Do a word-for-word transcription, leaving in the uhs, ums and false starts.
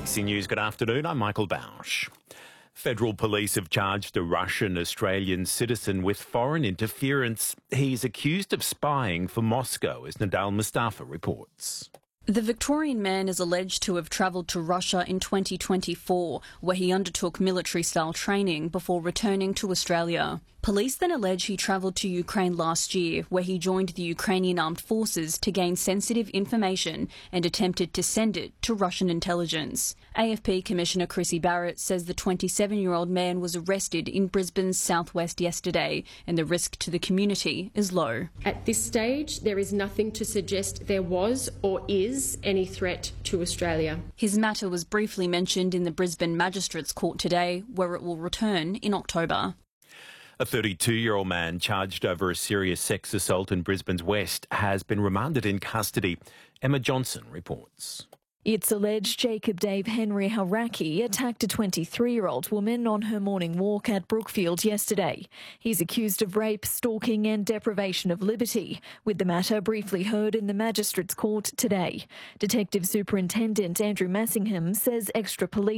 A B C News, good afternoon. I'm Michael Bausch. Federal police have charged a Russian-Australian citizen with foreign interference. He's accused of spying for Moscow, as Nadal Mustafa reports. The Victorian man is alleged to have travelled to Russia in twenty twenty-four, where he undertook military-style training before returning to Australia. Police then allege he travelled to Ukraine last year, where he joined the Ukrainian armed forces to gain sensitive information and attempted to send it to Russian intelligence. A F P Commissioner Chrissy Barrett says the twenty-seven-year-old man was arrested in Brisbane's southwest yesterday, and the risk to the community is low. At this stage, there is nothing to suggest there was or is any threat to Australia. His matter was briefly mentioned in the Brisbane Magistrates Court today, where it will return in October. A thirty-two-year-old man charged over a serious sex assault in Brisbane's West has been remanded in custody. Emma Johnson reports. It's alleged Jacob Dave Henry Haraki attacked a twenty-three-year-old woman on her morning walk at Brookfield yesterday. He's accused of rape, stalking and deprivation of liberty, with the matter briefly heard in the Magistrates Court today. Detective Superintendent Andrew Massingham says extra police